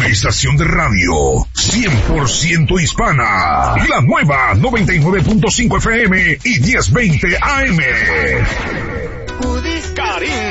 Una estación de radio 100% hispana. La nueva 99.5 FM y 1020 AM. Karim